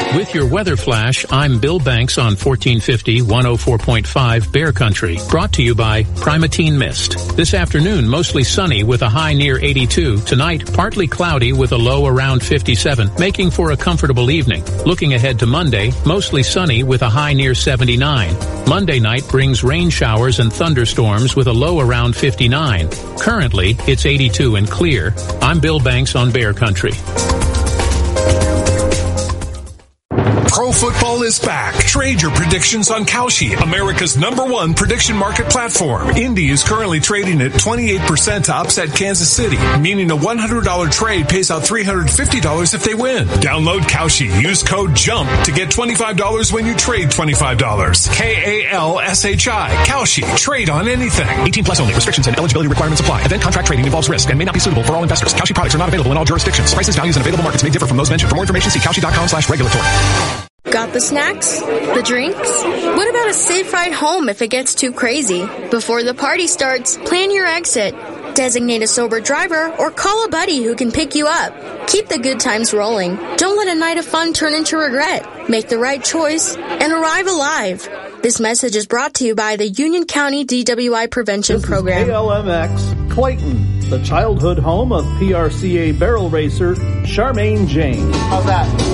With your weather flash, I'm Bill Banks on 1450 104.5 Bear Country. Brought to you by Primatene Mist. This afternoon, mostly sunny with a high near 82. Tonight, partly cloudy with a low around 57, making for a comfortable evening. Looking ahead to Monday, mostly sunny with a high near 79. Monday night brings rain showers and thunderstorms with a low around 59. Currently, it's 82 and clear. I'm Bill Banks on Bear Country. Pro football is back. Trade your predictions on Kalshi, America's #1 prediction market platform. Indy is currently trading at 28% to upset Kansas City, meaning a $100 trade pays out $350 if they win. Download Kalshi. Use code JUMP to get $25 when you trade $25. Kalshi. Kalshi. Trade on anything. 18 plus only. Restrictions and eligibility requirements apply. Event contract trading involves risk and may not be suitable for all investors. Kalshi products are not available in all jurisdictions. Prices, values, and available markets may differ from those mentioned. For more information, see Kalshi.com/regulatory. Got the snacks? The drinks? What about a safe ride home if it gets too crazy? Before the party starts, plan your exit. Designate a sober driver or call a buddy who can pick you up. Keep the good times rolling. Don't let a night of fun turn into regret. Make the right choice and arrive alive. This message is brought to you by the Union County DWI Prevention Program. KLMX Clayton, the childhood home of PRCA barrel racer Charmaine James. How's that?